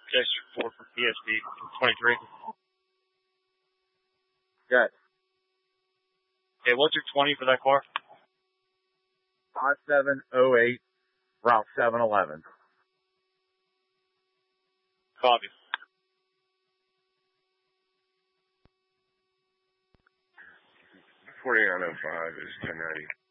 Gesture 4 for PSP, 23. Good. Okay, what's your 20 for that car? 5708, Route 711. Copy. 4905 is 1090.